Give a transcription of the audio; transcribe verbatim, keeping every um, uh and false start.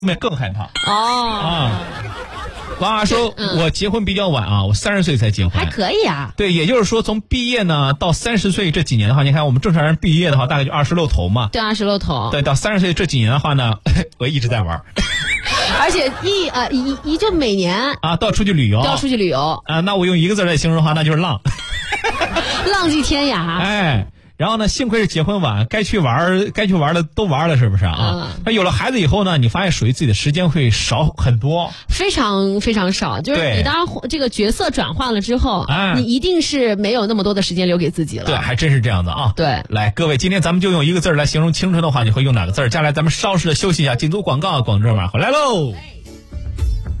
面更害怕哦啊。娃娃说、嗯、我结婚比较晚啊，我三十岁才结婚， 还可以啊。 对，也就是说从毕业呢到三十岁这几年的话，你看我们正常人毕业的话大概就二十露头嘛。 对，二十露头。 对，到三十岁这几年的话呢，我一直在玩， 而且一呃一一就每年啊都要出去旅游， 都要出去旅游啊。那我用一个字来形容的话，那就是浪， 浪迹天涯。 哎。然后呢，幸亏是结婚晚，该去玩该去玩的都玩了，是不是啊？那、嗯、有了孩子以后呢，你发现属于自己的时间会少很多， 非常非常少。就是你当然这个角色转换了之后，哎、你一定是没有那么多的时间留给自己了。 对，还真是这样的啊。 对， 来，各位，今天咱们就用一个字来形容青春的话，你会用哪个字？接下来咱们稍事的休息一下，进组广告，广州马回来喽。